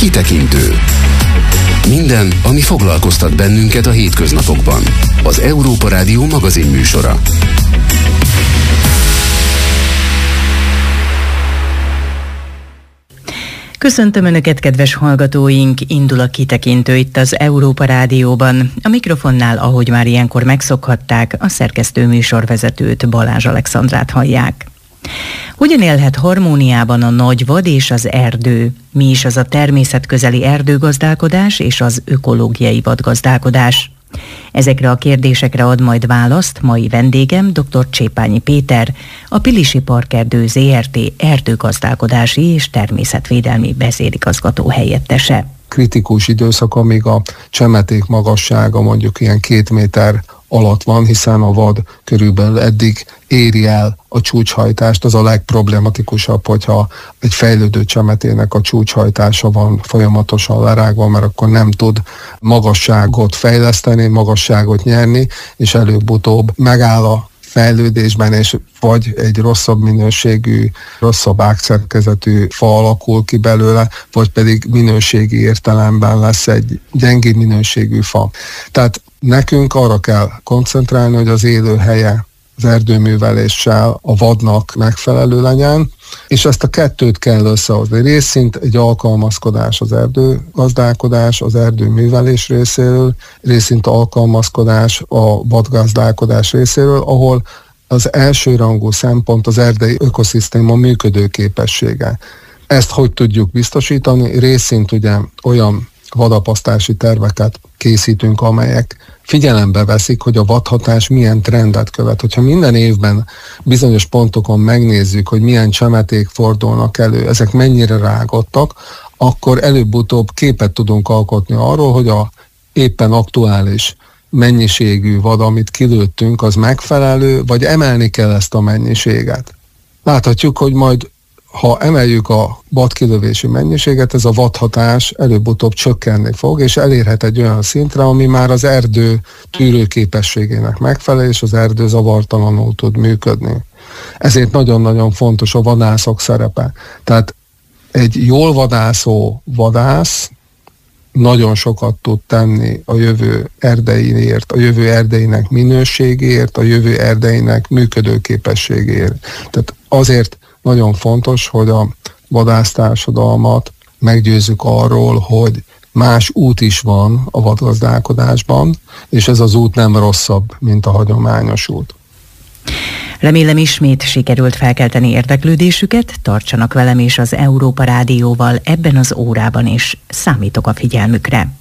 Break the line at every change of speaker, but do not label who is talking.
Kitekintő. Minden, ami foglalkoztat bennünket a hétköznapokban. Az Európa Rádió magazinműsora.
Köszöntöm Önöket, kedves hallgatóink! Indul a Kitekintő itt az Európa Rádióban. A mikrofonnál, ahogy már ilyenkor megszokhatták, a szerkesztő műsorvezetőt, Balázs Alexandrát hallják. Hogyan élhet harmóniában a nagyvad és az erdő? Mi is az a természetközeli erdőgazdálkodás és az ökológiai vadgazdálkodás? Ezekre a kérdésekre ad majd választ mai vendégem, dr. Csépányi Péter, a Pilisi Parkerdő Zrt. Erdőgazdálkodási és természetvédelmi vezérigazgató helyettese.
Kritikus időszak, amíg a csemeték magassága mondjuk ilyen 2 méter alatt van, hiszen a vad körülbelül eddig éri el a csúcshajtást. Az a legproblematikusabb, hogyha egy fejlődő csemetének a csúcshajtása van folyamatosan lerágva, mert akkor nem tud magasságot fejleszteni, magasságot nyerni, és előbb-utóbb megáll a fejlődésben, és vagy egy rosszabb minőségű, rosszabb ágszerkezetű fa alakul ki belőle, vagy pedig minőségi értelemben lesz egy gyengébb minőségű fa. Tehát nekünk arra kell koncentrálni, hogy az élőhelye az erdőműveléssel a vadnak megfelelő legyen, és ezt a kettőt kell összehozni. Részint egy alkalmazkodás az erdőgazdálkodás, az erdőművelés részéről, részint alkalmazkodás a vadgazdálkodás részéről, ahol az elsőrangú szempont az erdei ökoszisztéma működőképessége. Ezt hogy tudjuk biztosítani? Részint ugye olyan vadapasztási terveket készítünk, amelyek figyelembe veszik, hogy a vadhatás milyen trendet követ. Hogyha minden évben bizonyos pontokon megnézzük, hogy milyen csemeték fordulnak elő, ezek mennyire rágottak, akkor előbb-utóbb képet tudunk alkotni arról, hogy a éppen aktuális mennyiségű vad, amit kilőttünk, az megfelelő, vagy emelni kell ezt a mennyiséget. Láthatjuk, hogy majd ha emeljük a vadkilövési mennyiséget, ez a vadhatás előbb-utóbb csökkenni fog, és elérhet egy olyan szintre, ami már az erdő tűrőképességének megfelel, és az erdő zavartalanul tud működni. Ezért nagyon-nagyon fontos a vadászok szerepe. Tehát egy jól vadászó vadász nagyon sokat tud tenni a jövő erdeiért, a jövő erdeinek minőségéért, a jövő erdeinek működőképességéért. Tehát azért nagyon fontos, hogy a vadásztársadalmat meggyőzzük arról, hogy más út is van a vadgazdálkodásban, és ez az út nem rosszabb, mint a hagyományos út.
Remélem ismét sikerült felkelteni érdeklődésüket, tartsanak velem és az Európa Rádióval ebben az órában is, számítok a figyelmükre.